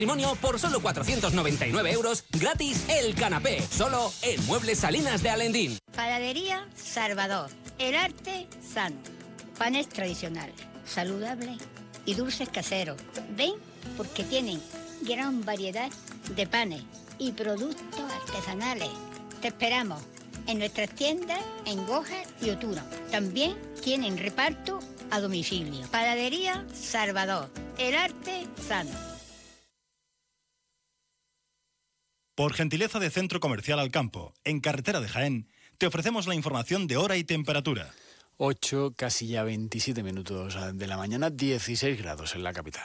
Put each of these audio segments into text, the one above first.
Matrimonio por solo 499 euros, gratis el canapé, solo en Muebles Salinas de Alendín. Panadería Salvador, el arte sano, panes tradicionales, saludables y dulces caseros. Ven porque tienen gran variedad de panes y productos artesanales. Te esperamos en nuestras tiendas en Goja y Oturo. También tienen reparto a domicilio. Panadería Salvador, el arte sano. Por gentileza de Centro Comercial Alcampo, en carretera de Jaén, te ofrecemos la información de hora y temperatura. 8, casi ya 27 minutos de la mañana, 16 grados en la capital.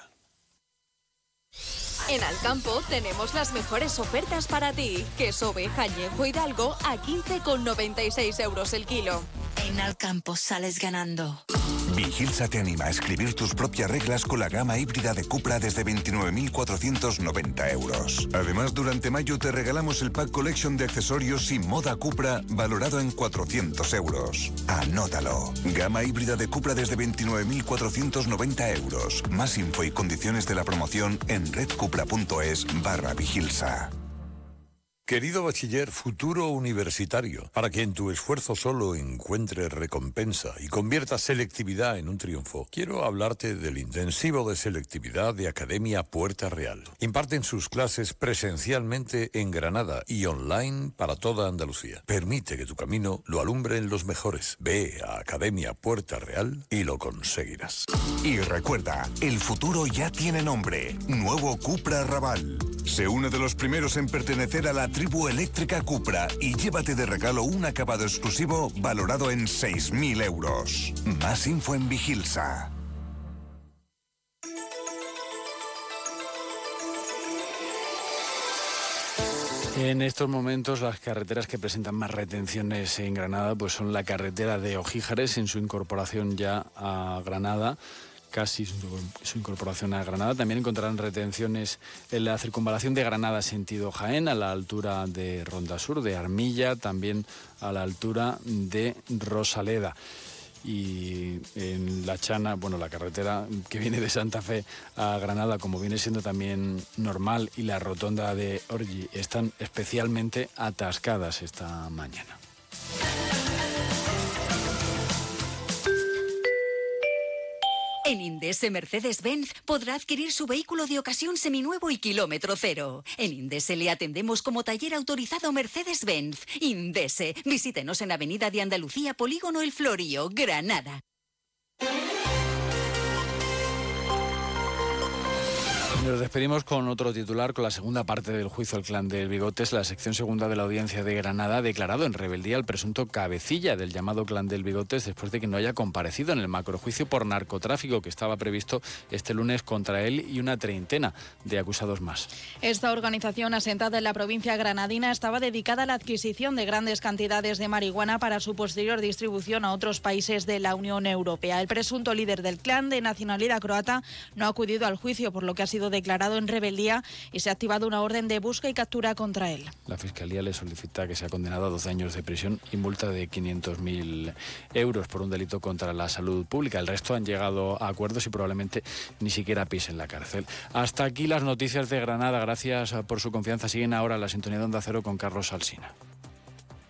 En Alcampo tenemos las mejores ofertas para ti. Queso oveja añejo Hidalgo a 15,96 euros el kilo. En Alcampo sales ganando. Vigilsa te anima a escribir tus propias reglas con la gama híbrida de Cupra desde 29.490 euros. Además, durante mayo te regalamos el Pack Collection de accesorios y moda Cupra valorado en 400 euros. Anótalo. Gama híbrida de Cupra desde 29.490 euros. Más info y condiciones de la promoción en redcupra.es/Vigilsa. Querido bachiller, futuro universitario, para que en tu esfuerzo solo encuentres recompensa y conviertas selectividad en un triunfo, quiero hablarte del intensivo de selectividad de Academia Puerta Real. Imparten sus clases presencialmente en Granada y online para toda Andalucía. Permite que tu camino lo alumbren los mejores. Ve a Academia Puerta Real y lo conseguirás. Y recuerda, el futuro ya tiene nombre. Nuevo Cupra Raval. Sé uno de los primeros en pertenecer a la tribu eléctrica Cupra y llévate de regalo un acabado exclusivo valorado en 6.000 euros. Más info en Vigilsa. En estos momentos las carreteras que presentan más retenciones en Granada pues son la carretera de Ojíjares en su incorporación ya a Granada. Casi su incorporación a Granada. También encontrarán retenciones en la circunvalación de Granada sentido Jaén, a la altura de Ronda Sur, de Armilla, también a la altura de Rosaleda. Y en La Chana, bueno, la carretera que viene de Santa Fe a Granada, como viene siendo también normal, y la rotonda de Orgi están especialmente atascadas esta mañana. En Indese Mercedes-Benz podrá adquirir su vehículo de ocasión seminuevo y kilómetro cero. En Indese le atendemos como taller autorizado Mercedes-Benz. Indese, visítenos en Avenida de Andalucía, Polígono El Florío, Granada. Nos despedimos con otro titular, con la segunda parte del juicio al clan del Bigotes. La sección segunda de la Audiencia de Granada ha declarado en rebeldía al presunto cabecilla del llamado clan del Bigotes después de que no haya comparecido en el macrojuicio por narcotráfico que estaba previsto este lunes contra él y una treintena de acusados más. Esta organización, asentada en la provincia granadina, estaba dedicada a la adquisición de grandes cantidades de marihuana para su posterior distribución a otros países de la Unión Europea. El presunto líder del clan, de nacionalidad croata, no ha acudido al juicio, por lo que ha sido declarado en rebeldía y se ha activado una orden de busca y captura contra él. La Fiscalía le solicita que sea condenado a 12 años de prisión y multa de 500.000 euros por un delito contra la salud pública. El resto han llegado a acuerdos y probablemente ni siquiera pisen la cárcel. Hasta aquí las noticias de Granada. Gracias por su confianza. Siguen ahora la sintonía de Onda Cero con Carlos Alsina.